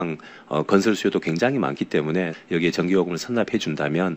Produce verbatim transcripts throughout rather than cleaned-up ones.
어, 건설 수요도 굉장히 많기 때문에 여기에 전기요금을 선납해 준다면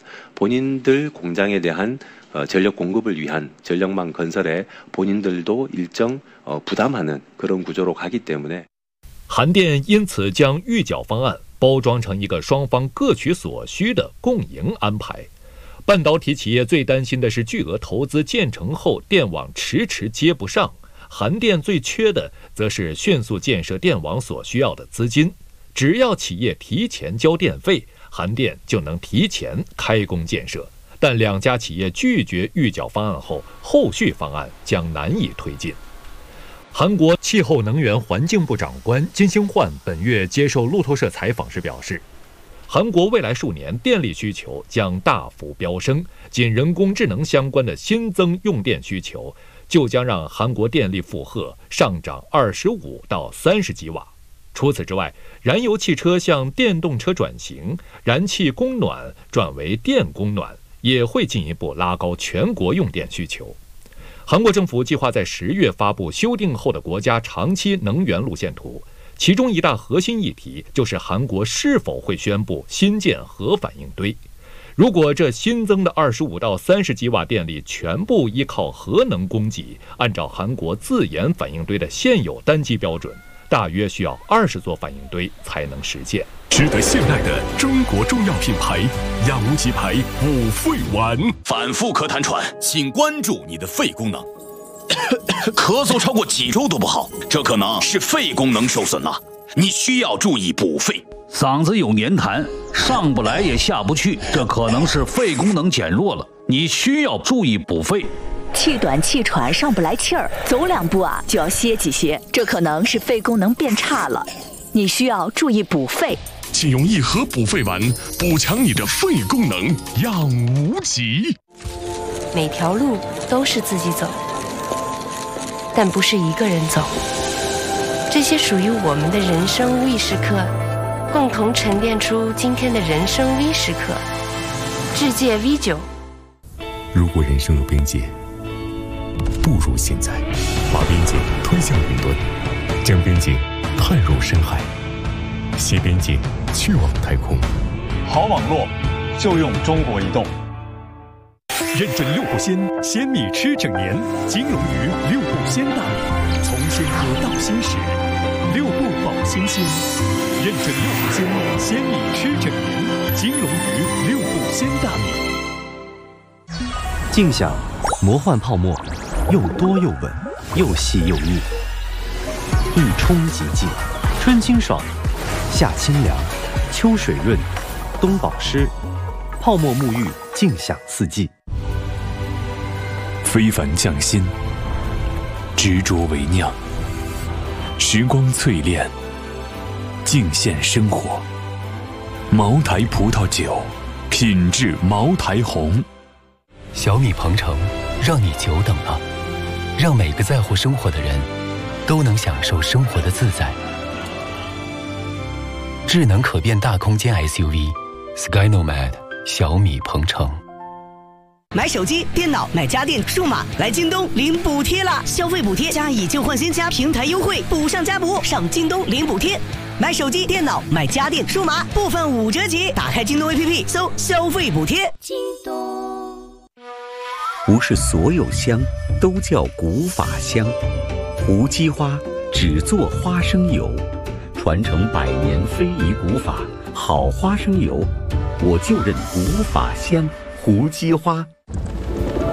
본인들 공장에 대한 어, 전력 공급을 위한 전력망 건설에 본인들도 일정 어, 부담하는 그런 구조로 가기 때문에 韩电因此将预缴方案包装成一个双方各取所需的共赢安排。半导体企业最担心的是巨额投资建成后电网迟迟接不上，韩电最缺的则是迅速建设电网所需要的资金。只要企业提前交电费，韩电就能提前开工建设。但两家企业拒绝预缴方案后，后续方案将难以推进。韩国气候能源环境部长官金星焕本月接受路透社采访时表示，韩国未来数年电力需求将大幅飙升，仅人工智能相关的新增用电需求就将让韩国电力负荷上涨二十五到三十吉瓦。除此之外，燃油汽车向电动车转型，燃气供暖转为电供暖，也会进一步拉高全国用电需求。韩国政府计划在十月发布修订后的国家长期能源路线图，其中一大核心议题就是韩国是否会宣布新建核反应堆。如果这新增的二十五到三十吉瓦电力全部依靠核能供给，按照韩国自研反应堆的现有单机标准，大约需要二十座反应堆才能实现。 值得信赖的中国中药品牌养无极牌五肺丸， 反复咳痰喘，请关注你的肺功能。咳嗽超过几周都不好，这可能是肺功能受损了，你需要注意补肺。 嗓子有黏痰，上不来也下不去，这可能是肺功能减弱了，你需要注意补肺。 气短气喘，上不来气儿，走两步啊就要歇几歇，这可能是肺功能变差了，你需要注意补肺。 请用一盒补肺丸补强你的肺功能，养无极。 每条路都是自己走，但不是一个人走。这些属于我们的人生 V 时刻，共同沉淀出今天的人生 V 时刻。智界 V 九。 如果人生有边界，不如现在，把边界推向云端，将边界探入深海，携边界去往太空。 好网络就用中国移动。 认证六步鲜，鲜米吃整年。金龙鱼六步鲜大米，从鲜喝到新时，六步保新鲜。认证六步鲜，鲜米吃整年。金龙鱼六步鲜大米。 静享魔幻泡沫，又多又稳，又细又密。一冲即净，春清爽，夏清凉，秋水润，冬保湿。泡沫沐浴，静享四季。 非凡匠心，执着为酿，时光淬炼，尽献生活。茅台葡萄酒，品质茅台红。 小米鹏程，让你久等了，让每个在乎生活的人都能享受生活的自在。智能可变大空间 S U V Sky Nomad 小米鹏程。 买手机、电脑、买家电、数码，来京东领补贴啦！消费补贴加以旧换新加平台优惠，补上加补，上京东领补贴。买手机、电脑、买家电、数码，部分五折起。打开京东 A P P， 搜消费补贴。京东。 不是所有香都叫古法香，胡姬花只做花生油，传承百年非遗古法，好花生油，我就认古法香胡姬花。